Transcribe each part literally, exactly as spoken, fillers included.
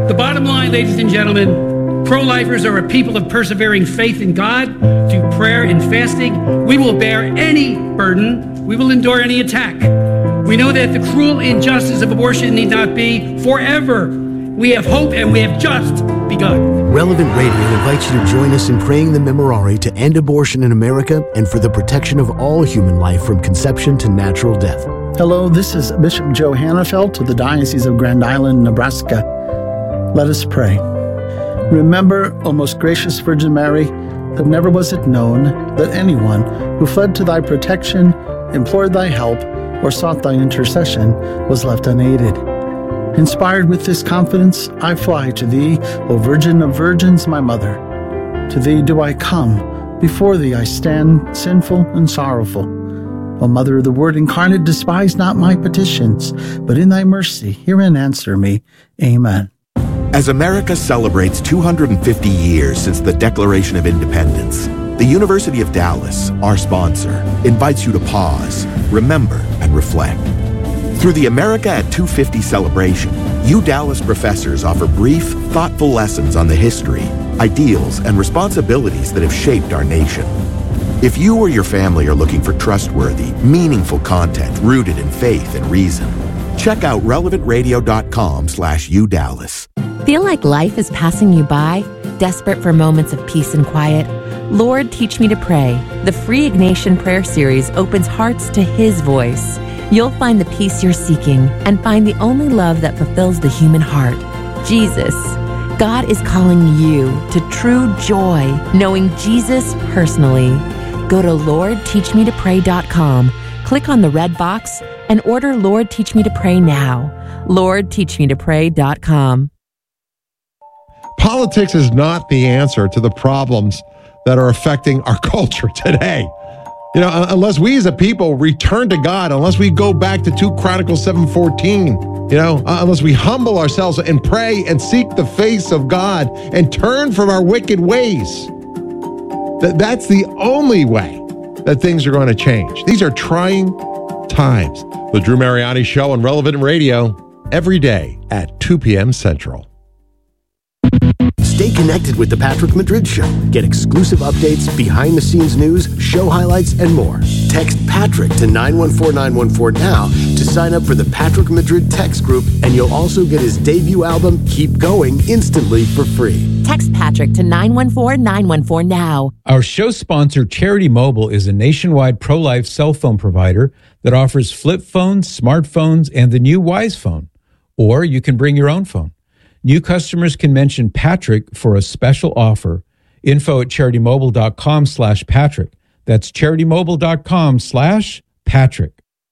The bottom line, ladies and gentlemen, pro-lifers are a people of persevering faith in God through prayer and fasting. We will bear any burden. We will endure any attack. We know that the cruel injustice of abortion need not be forever. We have hope and we have just begun. Relevant Radio invites you to join us in praying the Memorare to end abortion in America and for the protection of all human life from conception to natural death. Hello, this is Bishop Joe Hannafelt of the Diocese of Grand Island, Nebraska. Let us pray. Remember, O most gracious Virgin Mary, that never was it known that anyone who fled to thy protection, implored thy help, or sought thy intercession was left unaided. Inspired with this confidence, I fly to thee, O Virgin of Virgins, my mother. To thee do I come, before thee I stand, sinful and sorrowful. O Mother of the Word incarnate, despise not my petitions, but in thy mercy hear and answer me. Amen. As America celebrates two hundred fifty years since the Declaration of Independence, the University of Dallas, our sponsor, invites you to pause, remember, and reflect. Through the America at two fifty celebration, U Dallas professors offer brief, thoughtful lessons on the history, ideals, and responsibilities that have shaped our nation. If you or your family are looking for trustworthy, meaningful content rooted in faith and reason, check out relevant radio dot com slash U Dallas. Feel like life is passing you by? Desperate for moments of peace and quiet? Lord, Teach Me to Pray. The free Ignatian Prayer Series opens hearts to His voice. You'll find the peace you're seeking and find the only love that fulfills the human heart, Jesus. God is calling you to true joy, knowing Jesus personally. Go to lord teach me to pray dot com, click on the red box, and order Lord Teach Me to Pray now. lord teach me to pray dot com. Politics is not the answer to the problems that are affecting our culture today. You know, unless we as a people return to God, unless we go back to Second Chronicles seven fourteen, you know, unless we humble ourselves and pray and seek the face of God and turn from our wicked ways, that that's the only way that things are going to change. These are trying times. The Drew Mariani Show on Relevant Radio every day at two p.m. Central. Stay connected with The Patrick Madrid Show. Get exclusive updates, behind-the-scenes news, show highlights, and more. Text Patrick to nine one four nine one four now to sign up for the Patrick Madrid text group, and you'll also get his debut album, Keep Going, instantly for free. Text Patrick to nine one four nine one four now. Our show sponsor, Charity Mobile, is a nationwide pro-life cell phone provider that offers flip phones, smartphones, and the new Wise Phone. Or you can bring your own phone. New customers can mention Patrick for a special offer. Info at charitymobile.com slash Patrick. That's charitymobile.com slash Patrick.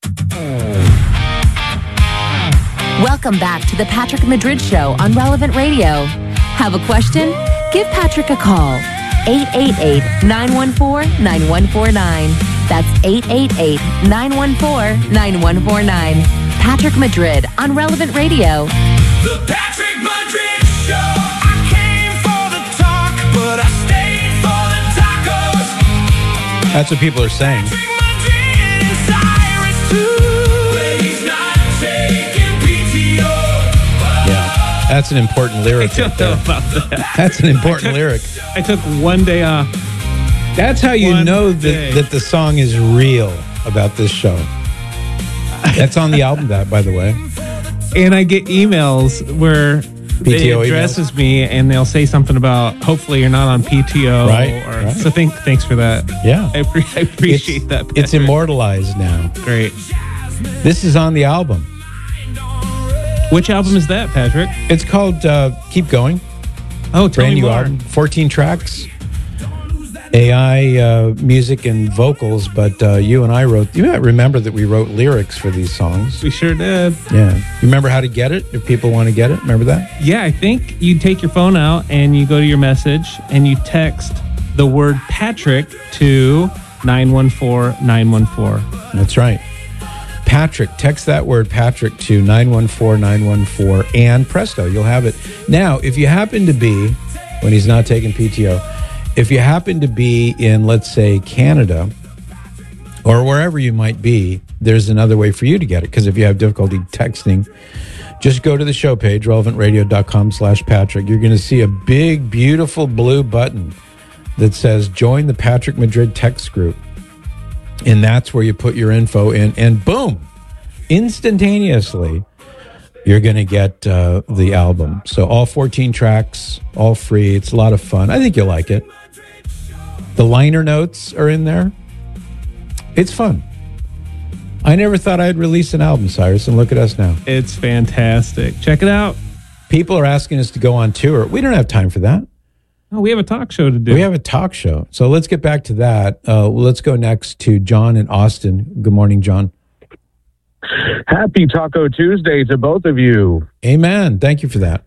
Welcome back to the Patrick Madrid Show on Relevant Radio. Have a question? Give Patrick a call. eight eight eight, nine one four, nine one four nine. That's eight eight eight, nine one four, nine one four nine. Patrick Madrid on Relevant Radio. The Patrick Madrid Show. I came for the talk, but I stayed for the tacos. That's what people are saying. Patrick Madrid and Cyrus too. But he's not taking P T O. Yeah, that's an important lyric. I don't know about that. That's an important I took, lyric. I took one day off. That's how you One know that, day. that the song is real about this show. That's on the album, that, by the way. And I get emails where P T O they addresses emails? me and they'll say something about hopefully you're not on P T O. Right, Or, right. So think, thanks for that. Yeah. I, pre- I appreciate it's, that. It's Patrick. immortalized now. Great. This is on the album. Which album is that, Patrick? It's called uh, Keep Going. Oh, tell Brand me new more. album. fourteen tracks. A I uh, music and vocals, but uh, you and I wrote, you might remember that we wrote lyrics for these songs. We sure did. Yeah. You remember how to get it if people want to get it? Remember that? Yeah, I think you take your phone out and you go to your message and you text the word Patrick to nine one four nine one four. That's right. Patrick, text that word Patrick to nine one four nine one four and presto, you'll have it. Now, if you happen to be, when he's not taking P T O, if you happen to be in, let's say, Canada or wherever you might be, there's another way for you to get it. Because if you have difficulty texting, Just go to the show page, relevantradio.com slash Patrick. You're going to see a big, beautiful blue button that says join the Patrick Madrid text group. And that's where you put your info in. And boom, instantaneously, you're going to get uh, the album. So all fourteen tracks, all free. It's a lot of fun. I think you'll like it. The liner notes are in there. It's fun. I never thought I'd release an album, Cyrus, and look at us now. It's fantastic. Check it out. People are asking us to go on tour. We don't have time for that. Oh, we have a talk show to do. We have a talk show. So let's get back to that. Uh, let's go next to John in Austin. Good morning, John. Happy Taco Tuesday to both of you. Amen. Thank you for that.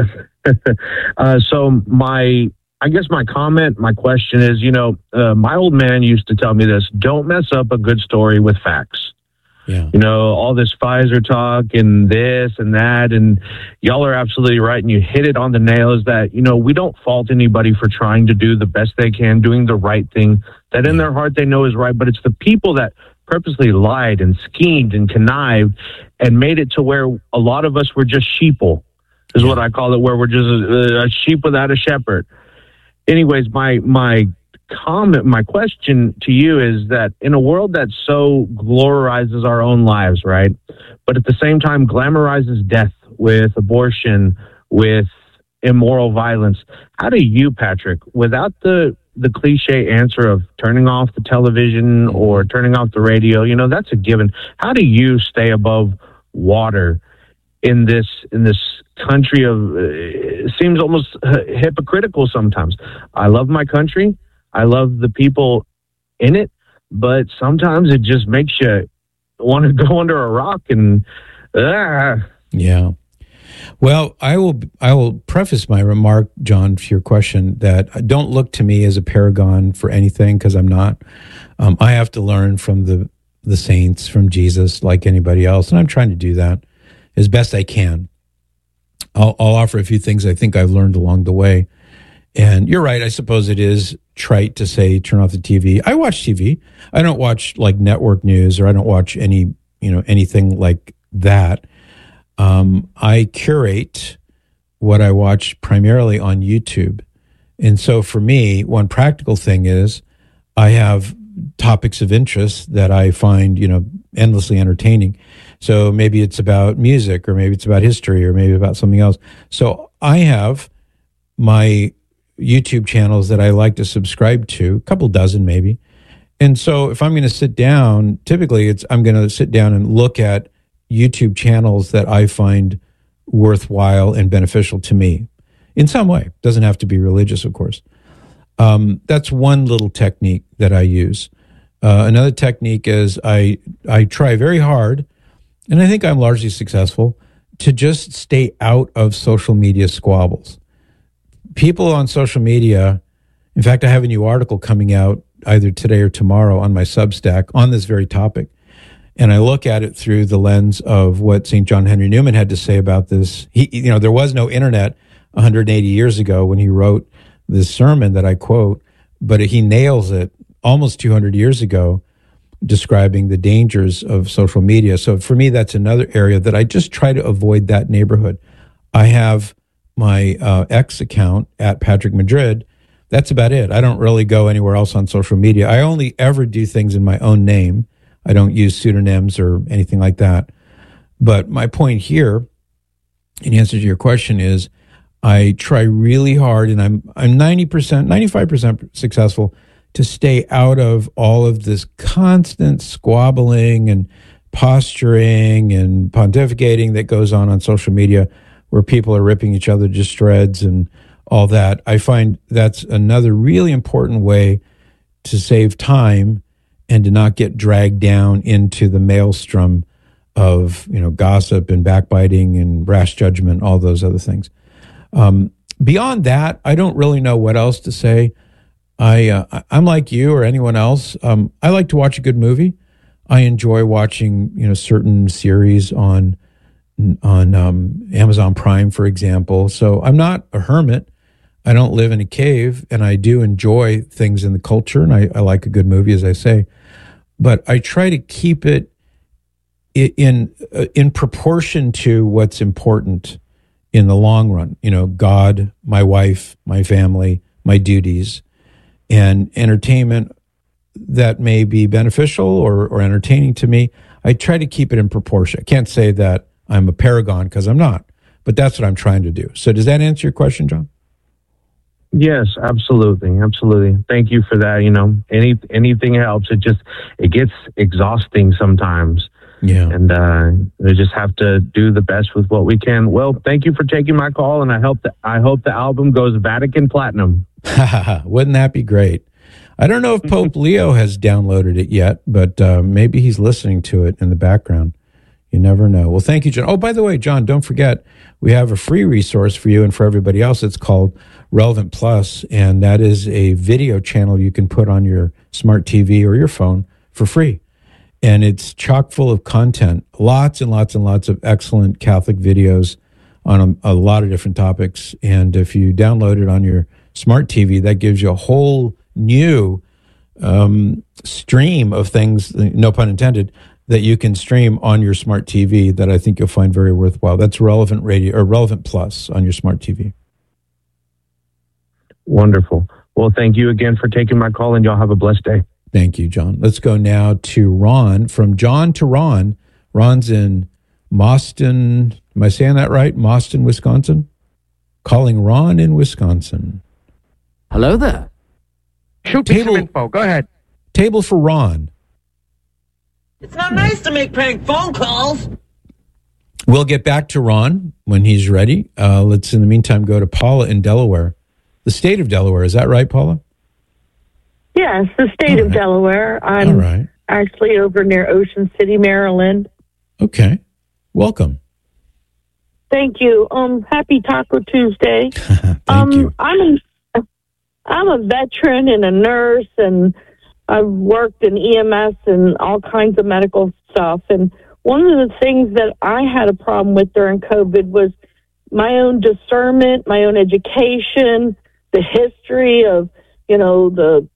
uh, so my, I guess my comment, my question is, you know, uh, my old man used to tell me this: don't mess up a good story with facts. Yeah. You know, all this Pfizer talk and this and that, and y'all are absolutely right, and you hit it on the nail, is that, you know, we don't fault anybody for trying to do the best they can, doing the right thing that in their heart they know is right, but it's the people that purposely lied and schemed and connived and made it to where a lot of us were just sheeple, is what I call it, where we're just a, a sheep without a shepherd. Anyways, my my comment, my question to you is that in a world that so glorizes our own lives, right, but at the same time glamorizes death with abortion, with immoral violence, how do you, Patrick, without the the cliche answer of turning off the television or turning off the radio, you know, that's a given, how do you stay above water in this in this country of, uh, it seems almost uh, hypocritical sometimes? I love my country, I love the people in it, but sometimes it just makes you want to go under a rock and uh. Yeah. Well, I will I will preface my remark, John, for your question, that don't look to me as a paragon for anything, because I'm not. Um, I have to learn from the the saints, from Jesus, like anybody else, and I'm trying to do that as best I can. I'll, I'll offer a few things I think I've learned along the way. And you're right, I suppose it is trite to say turn off the T V. I watch T V. I don't watch like network news, or I don't watch any, you know, anything like that. Um, I curate what I watch primarily on YouTube. And so for me, one practical thing is I have topics of interest that I find, you know, endlessly entertaining. So maybe it's about music, or maybe it's about history, or maybe about something else. So I have my YouTube channels that I like to subscribe to, a couple dozen maybe. And so if I'm going to sit down, typically it's I'm going to sit down and look at YouTube channels that I find worthwhile and beneficial to me in some way. Doesn't have to be religious, of course. Um, that's one little technique that I use. Uh, another technique is I I try very hard, and I think I'm largely successful, to just stay out of social media squabbles. People on social media, in fact, I have a new article coming out either today or tomorrow on my Substack on this very topic. And I look at it through the lens of what Saint John Henry Newman had to say about this. He, you know, there was no internet one hundred eighty years ago when he wrote this sermon that I quote, but he nails it almost two hundred years ago, describing the dangers of social media. So for me, that's another area that I just try to avoid that neighborhood. I have my uh, X account at Patrick Madrid. That's about it. I don't really go anywhere else on social media. I only ever do things in my own name. I don't use pseudonyms or anything like that. But my point here, in answer to your question, is I try really hard, and I'm I'm ninety percent, ninety-five percent successful, to stay out of all of this constant squabbling and posturing and pontificating that goes on on social media, where people are ripping each other to shreds and all that. I find that's another really important way to save time and to not get dragged down into the maelstrom of, you know, gossip and backbiting and rash judgment, all those other things. Um, beyond that, I don't really know what else to say. I, uh, I'm like you or anyone else. Um, I like to watch a good movie. I enjoy watching, you know, certain series on on um, Amazon Prime, for example. So I'm not a hermit. I don't live in a cave, and I do enjoy things in the culture, and I, I like a good movie, as I say. But I try to keep it in uh, in proportion to what's important in the long run. You know, God, my wife, my family, my duties, and entertainment that may be beneficial or, or entertaining to me. I try to keep it in proportion. I can't say that I'm a paragon because I'm not, but that's what I'm trying to do. So does that answer your question, John? Yes, absolutely. Absolutely. Thank you for that. You know, any, anything helps. It just, it gets exhausting sometimes. Yeah. And uh, we just have to do the best with what we can. Well, thank you for taking my call, and I hope that I hope the album goes Vatican Platinum. Wouldn't that be great? I don't know if Pope Leo has downloaded it yet, but uh, maybe he's listening to it in the background. You never know. Well, thank you, John. Oh, by the way, John, don't forget, we have a free resource for you and for everybody else. It's called Relevant Plus, and that is a video channel you can put on your smart T V or your phone for free. And it's chock full of content, lots and lots and lots of excellent Catholic videos on a, a lot of different topics. And if you download it on your smart T V, that gives you a whole new um, stream of things, no pun intended, that you can stream on your smart T V that I think you'll find very worthwhile. That's Relevant Radio or Relevant Plus on your smart T V. Wonderful. Well, thank you again for taking my call, and y'all have a blessed day. Thank you, John. Let's go now to Ron. From John to Ron. Ron's in Mauston. Am I saying that right? Mauston, Wisconsin? Calling Ron in Wisconsin. Hello there. Shoot me some info. Go ahead. Table for Ron. It's not nice to make prank phone calls. We'll get back to Ron when he's ready. Uh, let's, in the meantime, go to Paula in Delaware. The state of Delaware. Is that right, Paula? Yes, the state of Delaware. I'm All right. actually over near Ocean City, Maryland. Okay. Welcome. Thank you. Um, happy Taco Tuesday. Thank um, you. I'm a, I'm a veteran and a nurse, and I've worked in E M S and all kinds of medical stuff. And one of the things that I had a problem with during COVID was my own discernment, my own education, the history of, you know, the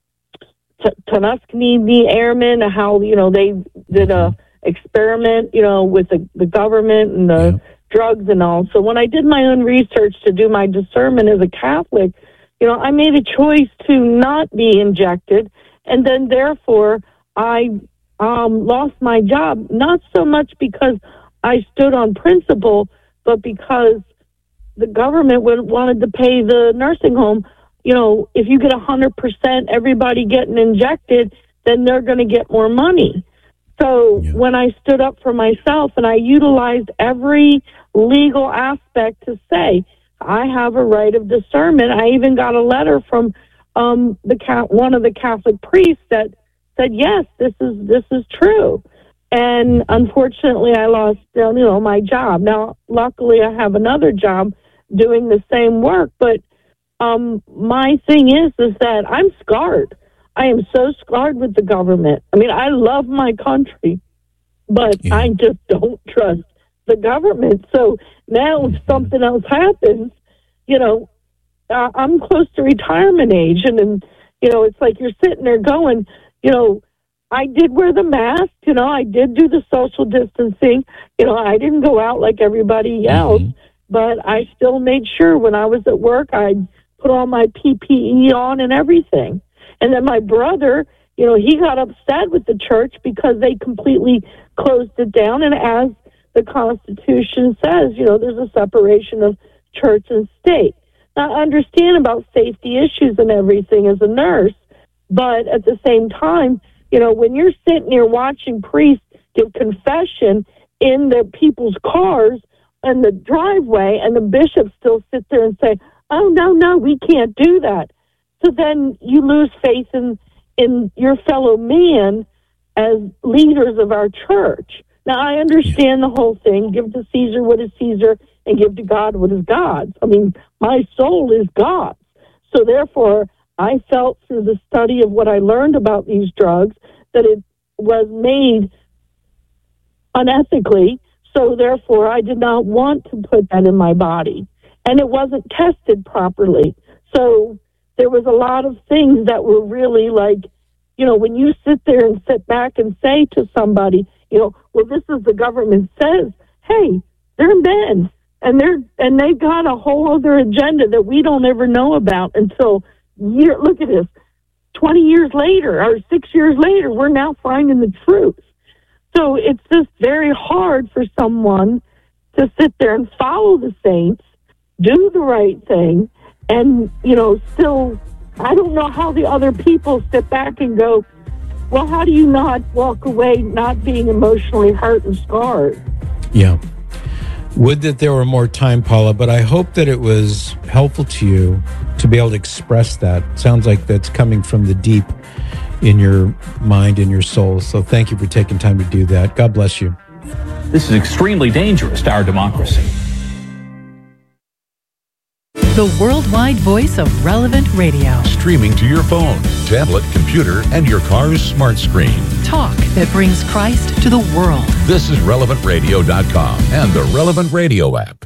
Tuskegee Airmen, how, you know, they did a experiment, you know, with the, the government and the yeah. drugs and all. So when I did my own research to do my discernment as a Catholic, you know, I made a choice to not be injected. And then therefore I um, lost my job, not so much because I stood on principle, but because the government would, wanted to pay the nursing home. You know, if you get one hundred percent everybody getting injected, then they're going to get more money. So yeah. when I stood up for myself and I utilized every legal aspect to say, I have a right of discernment. I even got a letter from um, the one of the Catholic priests that said, yes, this is this is true. And unfortunately, I lost, you know, my job. Now, luckily, I have another job doing the same work, but Um, my thing is, is that I'm scarred. I am so scarred with the government. I mean, I love my country, but yeah. I just don't trust the government. So now if something else happens, you know, uh, I'm close to retirement age. And then, you know, it's like you're sitting there going, you know, I did wear the mask, you know, I did do the social distancing. You know, I didn't go out like everybody else, mm-hmm. but I still made sure when I was at work, I'd put all my P P E on and everything. And then my brother, you know, he got upset with the church because they completely closed it down. And as the Constitution says, you know, there's a separation of church and state. Now, I understand about safety issues and everything as a nurse, but at the same time, you know, when you're sitting here watching priests give confession in the people's cars and the driveway, and the bishops still sit there and say, oh, no, no, we can't do that. So then you lose faith in, in your fellow man as leaders of our church. Now, I understand the whole thing. Give to Caesar what is Caesar and give to God what is God's. I mean, my soul is God's. So therefore, I felt through the study of what I learned about these drugs that it was made unethically. So therefore, I did not want to put that in my body. And it wasn't tested properly. So there was a lot of things that were really like you know, when you sit there and sit back and say to somebody, you know, well, this is the government says, hey, they're in bed and they're and they've got a whole other agenda that we don't ever know about until year. Look at this, twenty years later or six years later, we're now finding the truth. So it's just very hard for someone to sit there and follow the saints, do the right thing, and, you know, still, I don't know how the other people sit back and go, well, how do you not walk away not being emotionally hurt and scarred? Yeah. Would that there were more time, Paula, but I hope that it was helpful to you to be able to express that. Sounds like that's coming from the deep in your mind, in your soul. So thank you for taking time to do that. God bless you. This is extremely dangerous to our democracy. The worldwide voice of Relevant Radio. Streaming to your phone, tablet, computer, and your car's smart screen. Talk that brings Christ to the world. This is relevant radio dot com and the Relevant Radio app.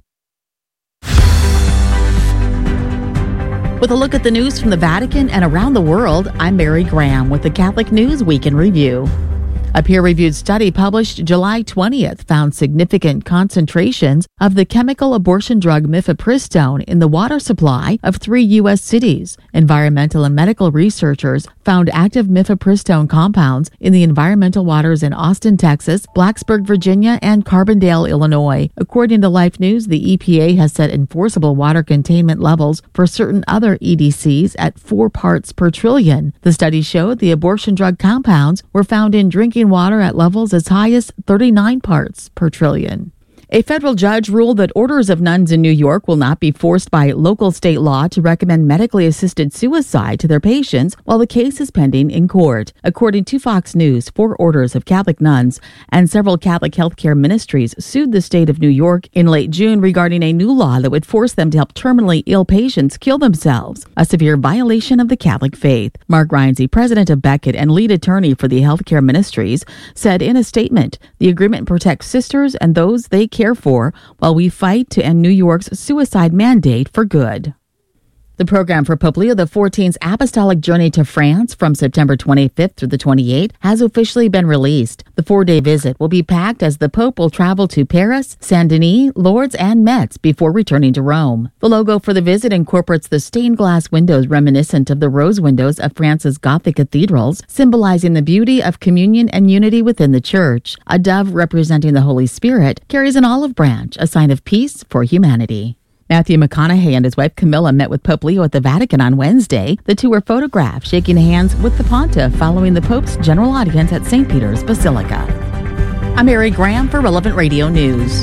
With a look at the news from the Vatican and around the world, I'm Mary Graham with the Catholic News Week in Review. A peer-reviewed study published July twentieth found significant concentrations of the chemical abortion drug mifepristone in the water supply of three U S cities. Environmental and medical researchers found active mifepristone compounds in the environmental waters in Austin, Texas, Blacksburg, Virginia, and Carbondale, Illinois. According to Life News, the E P A has set enforceable water containment levels for certain other E D Cs at four parts per trillion. The study showed the abortion drug compounds were found in drinking water at levels as high as thirty-nine parts per trillion. A federal judge ruled that orders of nuns in New York will not be forced by local state law to recommend medically assisted suicide to their patients while the case is pending in court. According to Fox News, four orders of Catholic nuns and several Catholic healthcare ministries sued the state of New York in late June regarding a new law that would force them to help terminally ill patients kill themselves, a severe violation of the Catholic faith. Mark Reinze, president of Beckett and lead attorney for the healthcare ministries, said in a statement, the agreement protects sisters and those they care for while we fight to end New York's suicide mandate for good. The program for Pope Leo the fourteenth's apostolic journey to France from September twenty-fifth through the twenty-eighth has officially been released. The four-day visit will be packed as the Pope will travel to Paris, Saint-Denis, Lourdes, and Metz before returning to Rome. The logo for the visit incorporates the stained glass windows reminiscent of the rose windows of France's Gothic cathedrals, symbolizing the beauty of communion and unity within the Church. A dove representing the Holy Spirit carries an olive branch, a sign of peace for humanity. Matthew McConaughey and his wife Camilla met with Pope Leo at the Vatican on Wednesday. The two were photographed shaking hands with the Pontiff following the Pope's general audience at Saint Peter's Basilica. I'm Mary Graham for Relevant Radio News.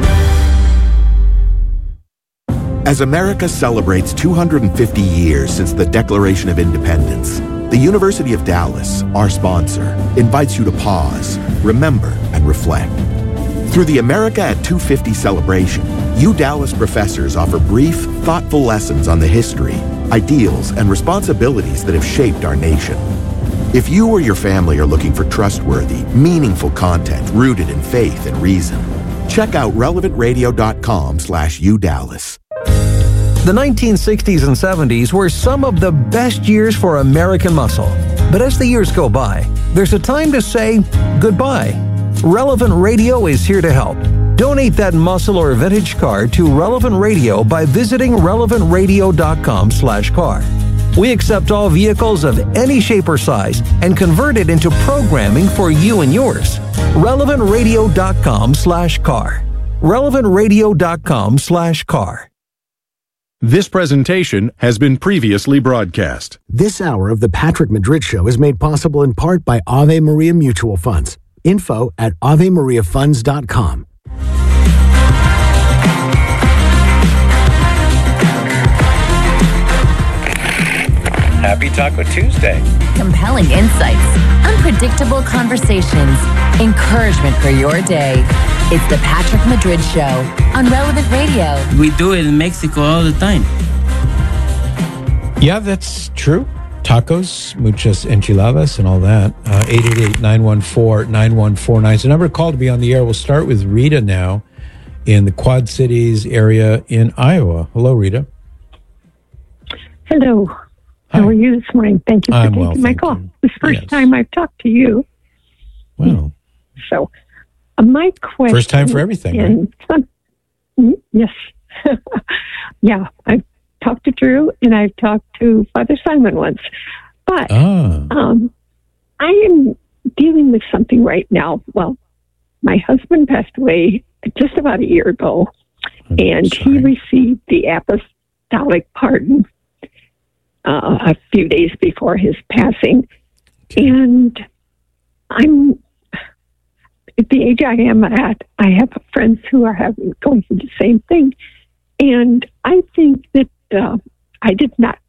As America celebrates two hundred fifty years since the Declaration of Independence, the University of Dallas, our sponsor, invites you to pause, remember, and reflect. Through the America at two fifty celebration, U Dallas professors offer brief, thoughtful lessons on the history, ideals, and responsibilities that have shaped our nation. If you or your family are looking for trustworthy, meaningful content rooted in faith and reason, check out relevant radio dot com slash U Dallas. The nineteen sixties and seventies were some of the best years for American muscle. But as the years go by, there's a time to say goodbye. Relevant Radio is here to help. Donate that muscle or vintage car to Relevant Radio by visiting relevant radio dot com slash car. We accept all vehicles of any shape or size and convert it into programming for you and yours. relevant radio dot com slash car. relevant radio dot com slash car. This presentation has been previously broadcast. This hour of the Patrick Madrid Show is made possible in part by Ave Maria Mutual Funds. Info at ave maria funds dot com. Happy Taco Tuesday. Compelling insights, unpredictable conversations, encouragement for your day. It's the Patrick Madrid Show on Relevant Radio. We do it in Mexico all the time. Yeah, that's true. Tacos, muchas enchiladas, and all that. Uh, eight eight eight, nine one four, nine one four nine is the number to call to be on the air. We'll start with Rita now in the Quad Cities area in Iowa. Hello, Rita. Hello. How are you this morning? Thank you for I'm taking well, my thank call. you. This is the first Yes. time I've talked to you. Wow. So, uh, my question. First time for everything, and some, Mm, yes. Yeah, I've talked to Drew and I've talked to Father Simon once. But Ah. um, I am dealing with something right now. Well, my husband passed away just about a year ago, and he received the apostolic pardon uh, a few days before his passing. And I'm at the age I am at, I have friends who are having going through the same thing. And I think that uh, I did not,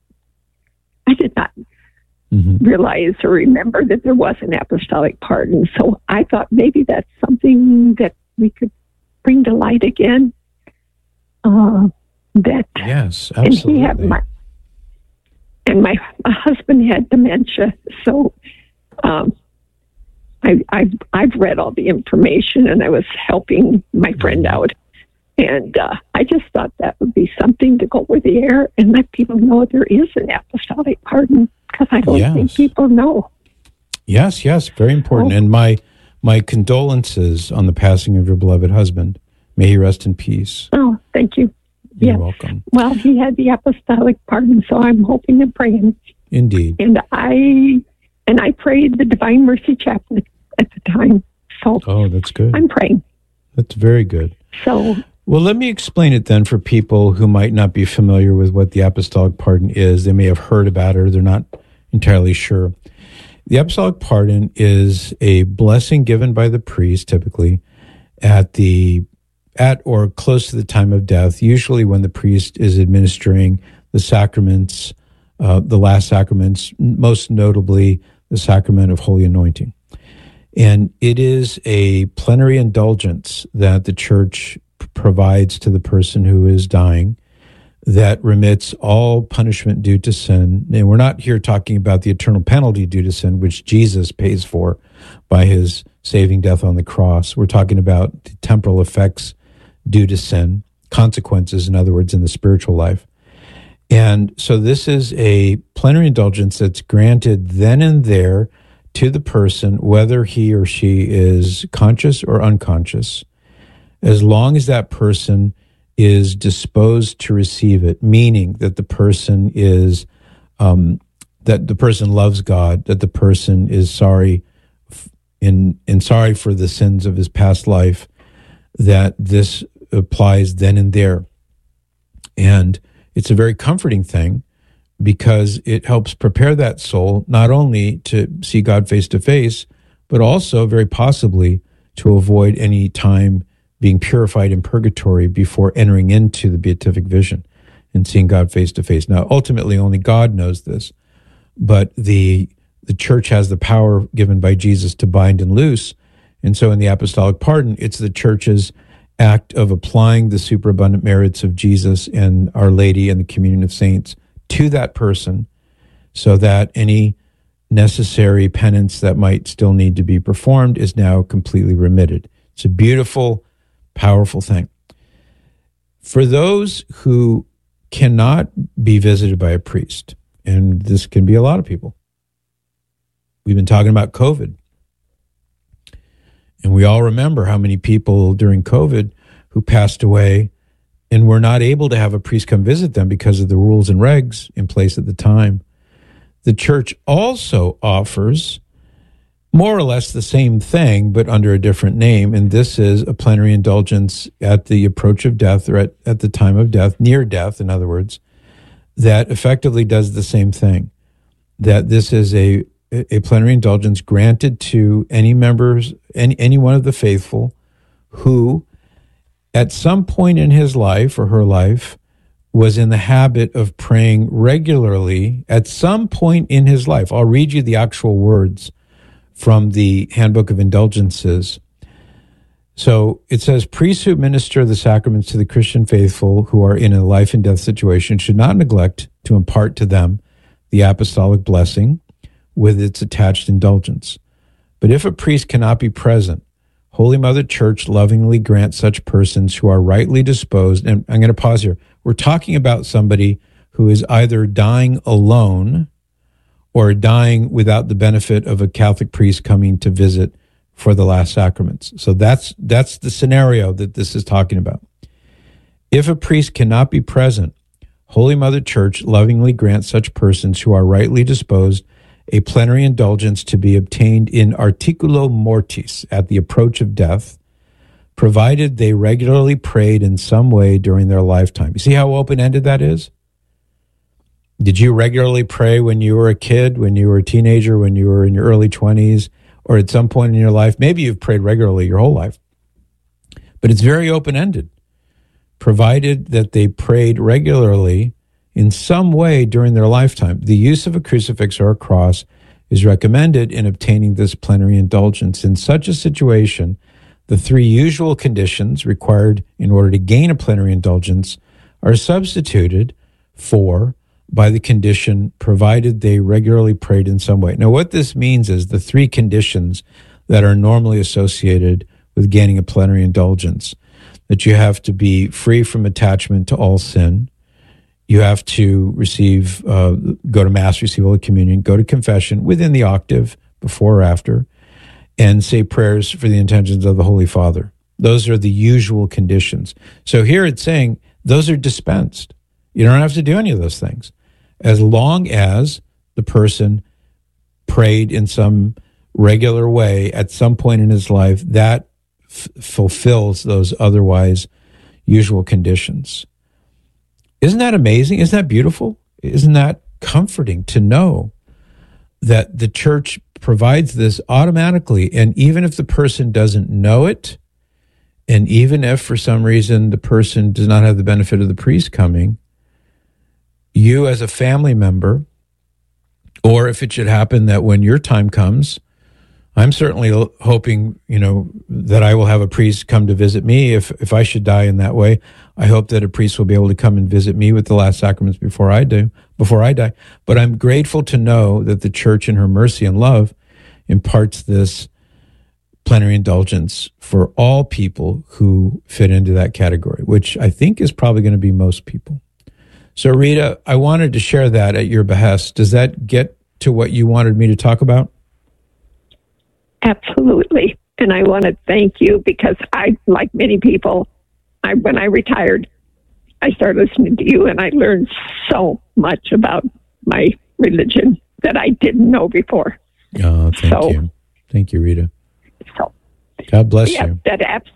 I did not mm-hmm. realize or remember that there was an apostolic pardon. So I thought maybe that's something that we could bring to light again. Uh, that yes, and absolutely. he had my, and my, my husband had dementia, so um, I, I've I've read all the information, and I was helping my friend out, and uh, I just thought that would be something to go over the air and let people know there is an apostolic pardon, because I don't Yes. think people know. Yes, yes, very important. Oh. And my my condolences on the passing of your beloved husband. May he rest in peace. Oh, thank you. You're Yes. welcome. Well, he had the apostolic pardon, so I'm hoping and praying. Indeed. And I and I prayed the Divine Mercy Chaplet at the time. So Oh, that's good. I'm praying. That's very good. So Well, let me explain it then for people who might not be familiar with what the apostolic pardon is. They may have heard about it or they're not entirely sure. The apostolic pardon is a blessing given by the priest, typically, at the at or close to the time of death, usually when the priest is administering the sacraments, uh, the last sacraments, most notably the sacrament of Holy Anointing. And it is a plenary indulgence that the church p- provides to the person who is dying that remits all punishment due to sin. And we're not here talking about the eternal penalty due to sin, which Jesus pays for by his saving death on the cross. We're talking about the temporal effects due to sin, consequences, in other words, in the spiritual life. And so this is a plenary indulgence that's granted then and there to the person, whether he or she is conscious or unconscious, as long as that person is disposed to receive it, meaning that the person is, um, that the person loves God, that the person is sorry f- in, in sorry for the sins of his past life, that this applies then and there. And it's a very comforting thing because it helps prepare that soul not only to see God face to face, but also very possibly to avoid any time being purified in purgatory before entering into the beatific vision and seeing God face to face. Now, ultimately, only God knows this, but the the church has the power given by Jesus to bind and loose. And so in the apostolic pardon, it's the church's act of applying the superabundant merits of Jesus and Our Lady and the communion of saints to that person so that any necessary penance that might still need to be performed is now completely remitted. It's a beautiful, powerful thing. For those who cannot be visited by a priest, and this can be a lot of people, we've been talking about COVID. And we all remember how many people during COVID who passed away and were not able to have a priest come visit them because of the rules and regs in place at the time. The church also offers more or less the same thing, but under a different name. And this is a plenary indulgence at the approach of death, or at, at the time of death, near death, in other words, that effectively does the same thing. That this is a a plenary indulgence granted to any members, any, any one of the faithful who at some point in his life or her life was in the habit of praying regularly at some point in his life. I'll read you the actual words from the Handbook of Indulgences. So it says, priests who administer the sacraments to the Christian faithful who are in a life and death situation should not neglect to impart to them the apostolic blessing with its attached indulgence. But if a priest cannot be present, Holy Mother Church lovingly grants such persons who are rightly disposed, and I'm going to pause here. We're talking about somebody who is either dying alone or dying without the benefit of a Catholic priest coming to visit for the last sacraments. So that's that's the scenario that this is talking about. If a priest cannot be present, Holy Mother Church lovingly grants such persons who are rightly disposed a plenary indulgence to be obtained in articulo mortis, at the approach of death, provided they regularly prayed in some way during their lifetime. You see how open-ended that is? Did you regularly pray when you were a kid, when you were a teenager, when you were in your early twenties, or at some point in your life? Maybe you've prayed regularly your whole life. But it's very open-ended, provided that they prayed regularly in some way during their lifetime. The use of a crucifix or a cross is recommended in obtaining this plenary indulgence. In such a situation, the three usual conditions required in order to gain a plenary indulgence are substituted for by the condition provided they regularly prayed in some way. Now, what this means is the three conditions that are normally associated with gaining a plenary indulgence: that you have to be free from attachment to all sin, you have to receive, uh, go to Mass, receive Holy Communion, go to confession within the octave, before or after, and say prayers for the intentions of the Holy Father. Those are the usual conditions. So here it's saying those are dispensed. You don't have to do any of those things, as long as the person prayed in some regular way at some point in his life that f- fulfills those otherwise usual conditions. Isn't that amazing? Isn't that beautiful? Isn't that comforting to know that the church provides this automatically? And even if the person doesn't know it, and even if for some reason the person does not have the benefit of the priest coming, you as a family member, or if it should happen that when your time comes, I'm certainly hoping, you know, that I will have a priest come to visit me. If if I should die in that way, I hope that a priest will be able to come and visit me with the last sacraments before I do, before I die. But I'm grateful to know that the church in her mercy and love imparts this plenary indulgence for all people who fit into that category, which I think is probably going to be most people. So Rita, I wanted to share that at your behest. Does that get to what you wanted me to talk about? Absolutely. And I want to thank you because I, like many people, I, when I retired, I started listening to you and I learned so much about my religion that I didn't know before. Oh, thank so, you. Thank you, Rita. So, God bless yeah, you. That